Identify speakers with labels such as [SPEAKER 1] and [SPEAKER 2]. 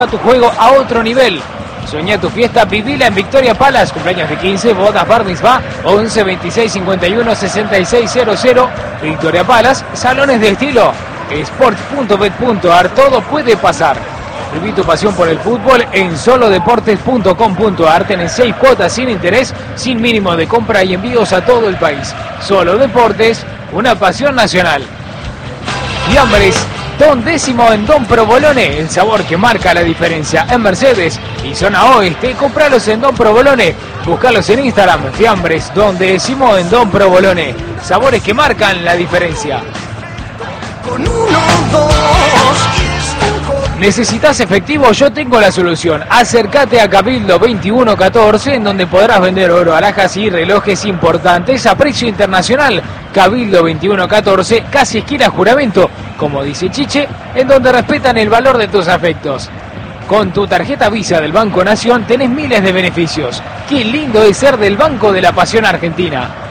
[SPEAKER 1] tu juego a otro nivel. Soñá tu fiesta, vivila en Victoria Palace, cumpleaños de 15, bodas, bar mitzvah, 11 26 51 66 00. Victoria Palace, salones de estilo, sport.bet.ar, todo puede pasar. Viví tu pasión por el fútbol en solodeportes.com.ar. Tenés 6 cuotas sin interés, sin mínimo de compra y envíos a todo el país. Solo Deportes, una pasión nacional. Fiambres Don Décimo en Don Provolone, el sabor que marca la diferencia en Mercedes y zona oeste. Compralos en Don Provolone, buscalos en Instagram. Fiambres Don Décimo en Don Provolone, sabores que marcan la diferencia.
[SPEAKER 2] Con 1, 2.
[SPEAKER 1] ¿Necesitas efectivo? Yo tengo la solución. Acércate a Cabildo 2114, en donde podrás vender oro, alhajas y relojes importantes a precio internacional. Cabildo 2114, casi esquina Juramento, como dice Chiche, en donde respetan el valor de tus afectos. Con tu tarjeta Visa del Banco Nación tenés miles de beneficios. Qué lindo es ser del Banco de la Pasión Argentina.